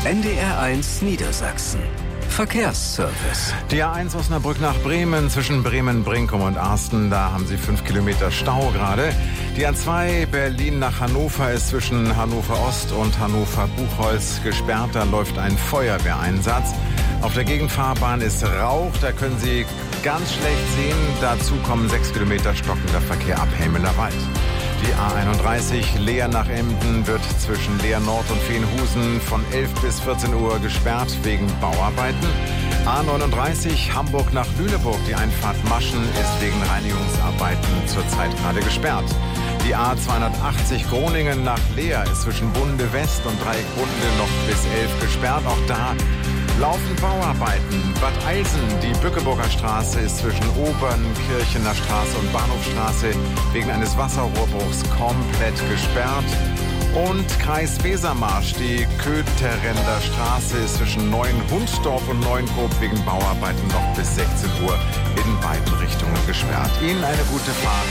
NDR1 Niedersachsen. Verkehrsservice. Die A1 Osnabrück nach Bremen, zwischen Bremen, Brinkum und Arsten, da haben Sie 5 Kilometer Stau gerade. Die A2 Berlin nach Hannover ist zwischen Hannover Ost und Hannover Buchholz gesperrt, da läuft ein Feuerwehreinsatz. Auf der Gegenfahrbahn ist Rauch, da können Sie ganz schlecht sehen. Dazu kommen 6 Kilometer stockender Verkehr ab Helmelerwald. Die A31 Leer nach Emden wird zwischen Leer Nord und Veenhusen von 11 bis 14 Uhr gesperrt wegen Bauarbeiten. A39 Hamburg nach Lüneburg, die Einfahrt Maschen ist wegen Reinigungsarbeiten zurzeit gerade gesperrt. Die A280 Groningen nach Leer ist zwischen Bunde West und Dreieck Bunde noch bis 11 gesperrt. Auch da laufen Bauarbeiten. Bad Eilsen, die Bückeburger Straße ist zwischen Obernkirchener Straße und Bahnhofstraße wegen eines Wasserrohrbruchs komplett gesperrt. Und Kreis Wesermarsch, die Kötherender Straße ist zwischen Neuenhundsdorf und Neuenkoop wegen Bauarbeiten noch bis 16 Uhr in beiden Richtungen gesperrt. Ihnen eine gute Fahrt.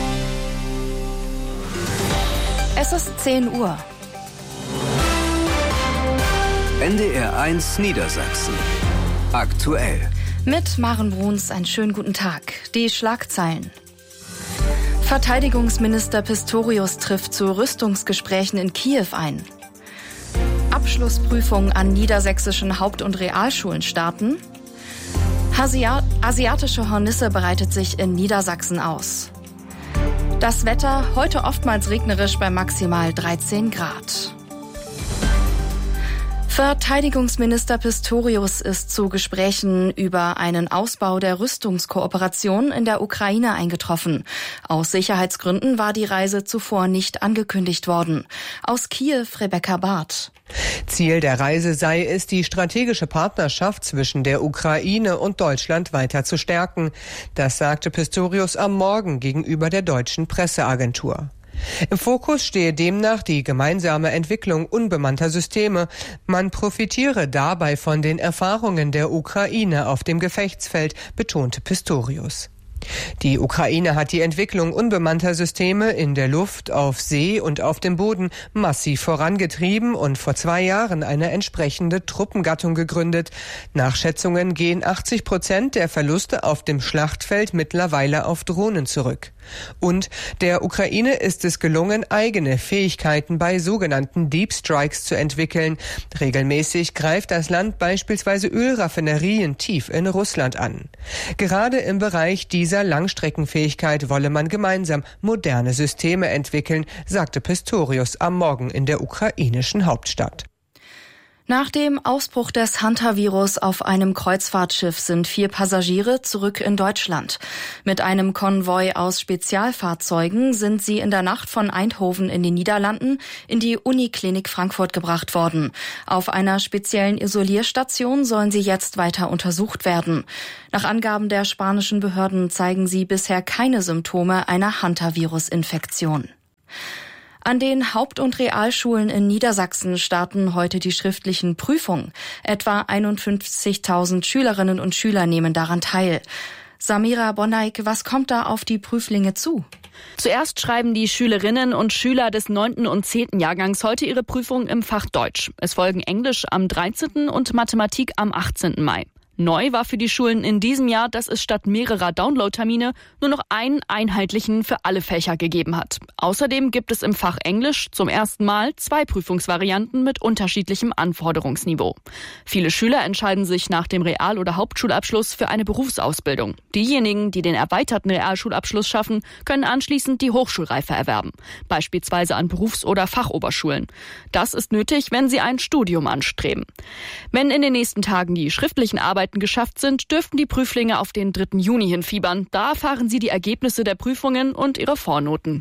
Es ist 10 Uhr. NDR1 Niedersachsen. Aktuell. Mit Maren Bruns einen schönen guten Tag. Die Schlagzeilen. Verteidigungsminister Pistorius trifft zu Rüstungsgesprächen in Kiew ein. Abschlussprüfungen an niedersächsischen Haupt- und Realschulen starten. Asiatische Hornisse breitet sich in Niedersachsen aus. Das Wetter heute oftmals regnerisch bei maximal 13 Grad. Verteidigungsminister Pistorius ist zu Gesprächen über einen Ausbau der Rüstungskooperation in der Ukraine eingetroffen. Aus Sicherheitsgründen war die Reise zuvor nicht angekündigt worden. Aus Kiew Rebecca Barth. Ziel der Reise sei es, die strategische Partnerschaft zwischen der Ukraine und Deutschland weiter zu stärken. Das sagte Pistorius am Morgen gegenüber der deutschen Presseagentur. Im Fokus stehe demnach die gemeinsame Entwicklung unbemannter Systeme. Man profitiere dabei von den Erfahrungen der Ukraine auf dem Gefechtsfeld, betonte Pistorius. Die Ukraine hat die Entwicklung unbemannter Systeme in der Luft, auf See und auf dem Boden massiv vorangetrieben und vor 2 Jahren eine entsprechende Truppengattung gegründet. Nach Schätzungen gehen 80% der Verluste auf dem Schlachtfeld mittlerweile auf Drohnen zurück. Und der Ukraine ist es gelungen, eigene Fähigkeiten bei sogenannten Deep Strikes zu entwickeln. Regelmäßig greift das Land beispielsweise Ölraffinerien tief in Russland an. Gerade im Bereich dieser Langstreckenfähigkeit wolle man gemeinsam moderne Systeme entwickeln, sagte Pistorius am Morgen in der ukrainischen Hauptstadt. Nach dem Ausbruch des Hantavirus auf einem Kreuzfahrtschiff sind 4 Passagiere zurück in Deutschland. Mit einem Konvoi aus Spezialfahrzeugen sind sie in der Nacht von Eindhoven in den Niederlanden in die Uniklinik Frankfurt gebracht worden. Auf einer speziellen Isolierstation sollen sie jetzt weiter untersucht werden. Nach Angaben der spanischen Behörden zeigen sie bisher keine Symptome einer Hantavirus-Infektion. An den Haupt- und Realschulen in Niedersachsen starten heute die schriftlichen Prüfungen. Etwa 51.000 Schülerinnen und Schüler nehmen daran teil. Samira Bonneik, was kommt da auf die Prüflinge zu? Zuerst schreiben die Schülerinnen und Schüler des 9. und 10. Jahrgangs heute ihre Prüfung im Fach Deutsch. Es folgen Englisch am 13. und Mathematik am 18. Mai. Neu war für die Schulen in diesem Jahr, dass es statt mehrerer Download-Termine nur noch einen einheitlichen für alle Fächer gegeben hat. Außerdem gibt es im Fach Englisch zum ersten Mal 2 Prüfungsvarianten mit unterschiedlichem Anforderungsniveau. Viele Schüler entscheiden sich nach dem Real- oder Hauptschulabschluss für eine Berufsausbildung. Diejenigen, die den erweiterten Realschulabschluss schaffen, können anschließend die Hochschulreife erwerben, beispielsweise an Berufs- oder Fachoberschulen. Das ist nötig, wenn sie ein Studium anstreben. Wenn in den nächsten Tagen die schriftlichen Arbeiten geschafft sind, dürften die Prüflinge auf den 3. Juni hinfiebern. Da erfahren sie die Ergebnisse der Prüfungen und ihre Vornoten.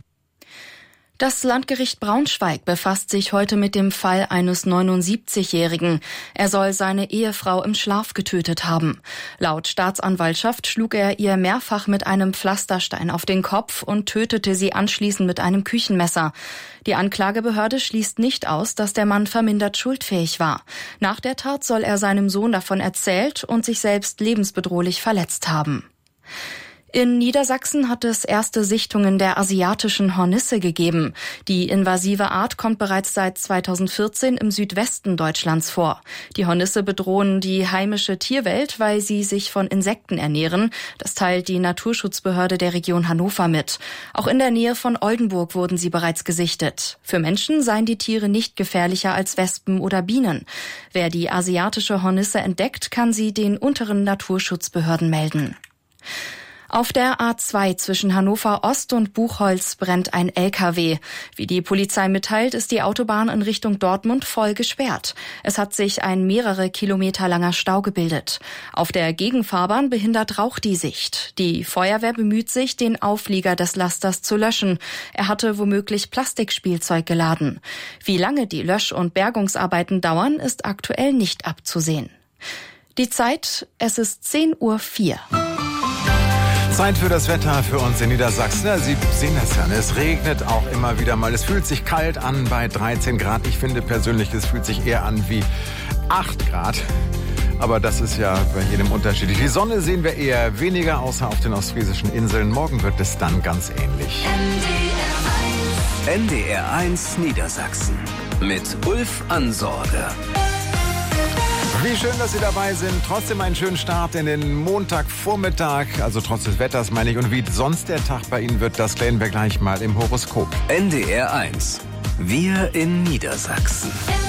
Das Landgericht Braunschweig befasst sich heute mit dem Fall eines 79-Jährigen. Er soll seine Ehefrau im Schlaf getötet haben. Laut Staatsanwaltschaft schlug er ihr mehrfach mit einem Pflasterstein auf den Kopf und tötete sie anschließend mit einem Küchenmesser. Die Anklagebehörde schließt nicht aus, dass der Mann vermindert schuldfähig war. Nach der Tat soll er seinem Sohn davon erzählt und sich selbst lebensbedrohlich verletzt haben. In Niedersachsen hat es erste Sichtungen der asiatischen Hornisse gegeben. Die invasive Art kommt bereits seit 2014 im Südwesten Deutschlands vor. Die Hornisse bedrohen die heimische Tierwelt, weil sie sich von Insekten ernähren. Das teilt die Naturschutzbehörde der Region Hannover mit. Auch in der Nähe von Oldenburg wurden sie bereits gesichtet. Für Menschen seien die Tiere nicht gefährlicher als Wespen oder Bienen. Wer die asiatische Hornisse entdeckt, kann sie den unteren Naturschutzbehörden melden. Auf der A2 zwischen Hannover Ost und Buchholz brennt ein LKW. Wie die Polizei mitteilt, ist die Autobahn in Richtung Dortmund voll gesperrt. Es hat sich ein mehrere Kilometer langer Stau gebildet. Auf der Gegenfahrbahn behindert Rauch die Sicht. Die Feuerwehr bemüht sich, den Auflieger des Lasters zu löschen. Er hatte womöglich Plastikspielzeug geladen. Wie lange die Lösch- und Bergungsarbeiten dauern, ist aktuell nicht abzusehen. Die Zeit, es ist 10:04 Uhr. Zeit für das Wetter für uns in Niedersachsen. Ja, Sie sehen das ja, es regnet auch immer wieder mal. Es fühlt sich kalt an bei 13 Grad. Ich finde persönlich, es fühlt sich eher an wie 8 Grad. Aber das ist ja bei jedem unterschiedlich. Die Sonne sehen wir eher weniger, außer auf den ostfriesischen Inseln. Morgen wird es dann ganz ähnlich. NDR1 Niedersachsen mit Ulf Ansorge. Wie schön, dass Sie dabei sind. Trotzdem einen schönen Start in den Montagvormittag. Also trotz des Wetters meine ich. Und wie sonst der Tag bei Ihnen wird, das klären wir gleich mal im Horoskop. NDR1. Wir in Niedersachsen.